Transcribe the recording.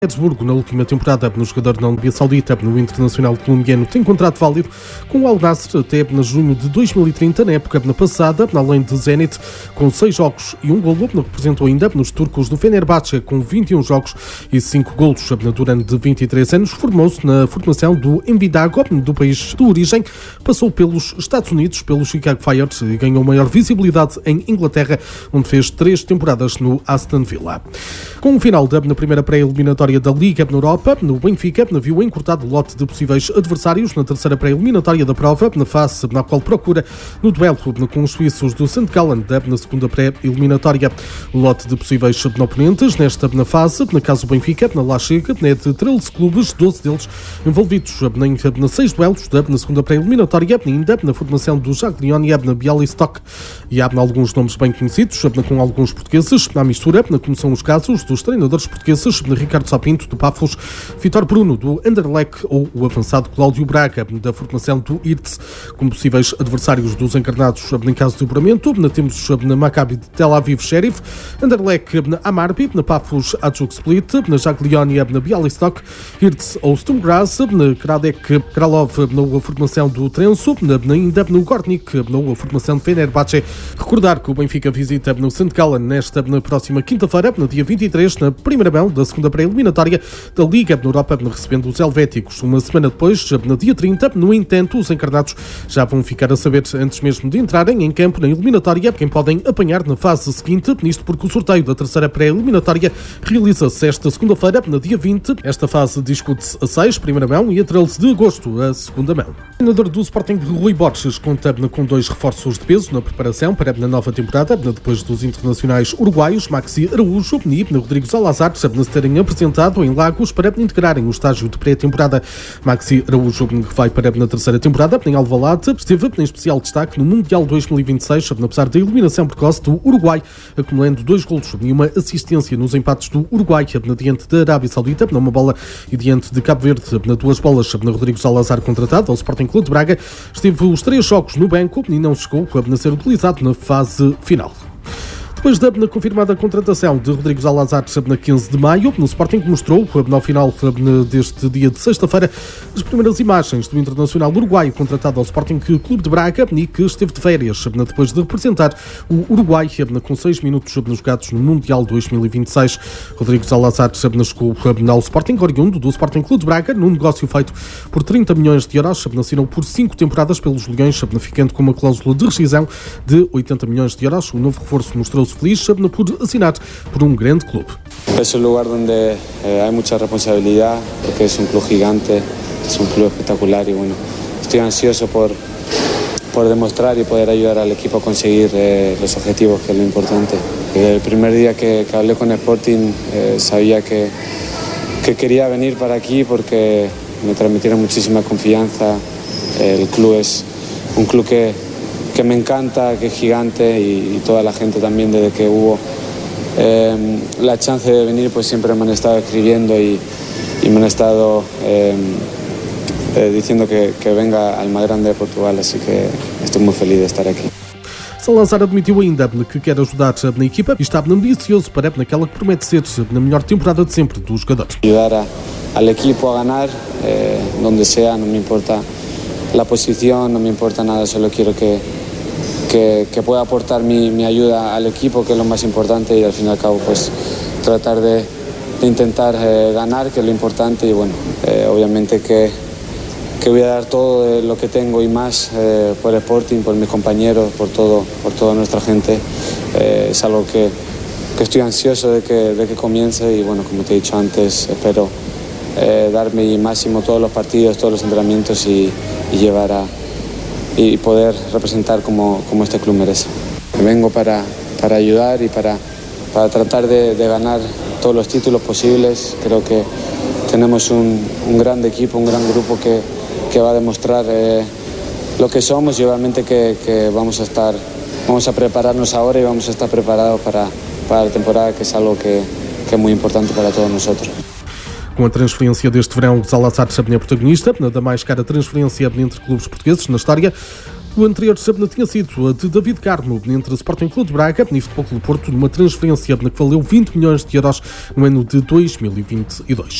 Petersburgo, na última temporada, no jogador na Arábia Saudita, no internacional colombiano, tem contrato válido com o Al Nassr até junho de 2030, na época passada, além de Zenit, com 6 jogos e 1 golo, representou ainda nos turcos do Fenerbahçe, com 21 jogos e 5 golos. Durante 23 anos, formou-se na formação do Envigado, do país de origem, passou pelos Estados Unidos, pelo Chicago Fire e ganhou maior visibilidade em Inglaterra, onde fez 3 temporadas no Aston Villa. Com o final na primeira pré-eliminatória da Liga na Europa, no Benfica viu encurtado o lote de possíveis adversários na terceira pré-eliminatória da prova, na fase na qual procura no duelo com os suíços do St. Gallen, na segunda pré-eliminatória. O lote de possíveis oponentes nesta fase, na caso do Benfica, na La Liga, é de 13 clubes, 12 deles envolvidos em 6 duelos, na segunda pré-eliminatória, ainda na formação do Jagiellonia, na Bialystok, e há alguns nomes bem conhecidos, com alguns portugueses, na mistura, como são os casos dos treinadores portugueses, Ricardo Sapinto, do Pafos, Vitor Bruno, do Anderlecht, ou o avançado Cláudio Braga, da formação do Irtz, como possíveis adversários dos encarnados em caso de apuramento. Temos na Maccabi de Tel Aviv Sheriff, Anderlecht na Amarbi, na Pafos Hajduk Split, na Jagiellonia na Bialystok, Irtz ou Sturm Graz, na Kradek Kralov na formação do Trenso, ainda no Gornik, na formação de Fenerbahçe. Recordar que o Benfica visita no St. Gallen na próxima quinta-feira, no dia 23, na primeira mão da segunda pré-eliminatória da Liga na Europa, recebendo os helvéticos. Uma semana depois, no dia 30, no entanto, os encarnados já vão ficar a saber, antes mesmo de entrarem em campo na eliminatória, quem podem apanhar na fase seguinte, nisto porque o sorteio da terceira pré-eliminatória realiza-se esta segunda-feira, no dia 20. Esta fase discute-se a 6, primeira mão, e a 13 de agosto, a segunda mão. O treinador do Sporting, Rui Borges, conta com 2 reforços de peso na preparação para a nova temporada, depois dos internacionais uruguaios Maxi Araújo e Rodrigo Salazar se terem apresentado em Lagos para integrarem o estágio de pré-temporada. Maxi Araújo, que vai para a terceira temporada em Alvalade, esteve em especial destaque no Mundial 2026, apesar da eliminação precoce do Uruguai, acumulando 2 golos e uma assistência nos empates do Uruguai diante da Arábia Saudita, numa bola, e diante de Cabo Verde, 2 bolas. Rodrigo Salazar, contratado ao Sporting Clube de Braga, esteve os 3 jogos no banco e não chegou a ser utilizado na fase final. Depois da confirmada contratação de Rodrigo Salazar na 15 de maio, no Sporting mostrou, no final deste dia de sexta-feira, as primeiras imagens do internacional uruguaio contratado ao Sporting Clube de Braga e que esteve de férias depois de representar o Uruguai com 6 minutos jogados no Mundial 2026. Rodrigo Salazar chegou ao Sporting, oriundo do Sporting Clube de Braga, num negócio feito por 30 milhões de euros, assinou por 5 temporadas pelos Leões, ficando com uma cláusula de rescisão de 80 milhões de euros. O novo reforço mostrou-se feliz por assinar por un grande club. Es un lugar donde hay mucha responsabilidad, porque es un club gigante, es un club espectacular y bueno, estoy ansioso por demostrar y poder ayudar al equipo a conseguir los objetivos, que es lo importante. Desde el primer día que hablé con Sporting sabía que quería venir para aquí porque me transmitieron muchísima confianza. El club es un club que me encanta, que es gigante y toda la gente también, desde que hubo la chance de venir, pues siempre me han estado escribiendo y me han estado diciendo que venga al más grande de Portugal, así que estoy muy feliz de estar aquí. Salazar admitiu ainda que quer ajudar na equipa e está ambicioso para naquela que promete ser na melhor temporada de sempre dos jogadores. Ayudar al equipo a ganar, donde sea, no me importa la posición, no me importa nada, solo quiero que pueda aportar mi ayuda al equipo, que es lo más importante, y al fin y al cabo pues tratar de intentar ganar, que es lo importante, y bueno, obviamente que voy a dar todo lo que tengo y más por Sporting, por mis compañeros, por toda nuestra gente. Es algo que estoy ansioso de que comience y bueno, como te he dicho antes, espero dar mi máximo todos los partidos, todos los entrenamientos y llevar y poder representar como este club merece. Vengo para ayudar y para tratar de ganar todos los títulos posibles. Creo que tenemos un gran equipo, un gran grupo que va a demostrar lo que somos, y obviamente que vamos a prepararnos ahora y vamos a estar preparados para la temporada, que es algo que es muy importante para todos nosotros. Com a transferência deste verão, Salazar é protagonista da mais cara transferência entre clubes portugueses na história. O anterior tinha sido a de David Carmo entre Sporting Clube de Braga e Futebol Clube do Porto, numa transferência que valeu 20 milhões de euros no ano de 2022.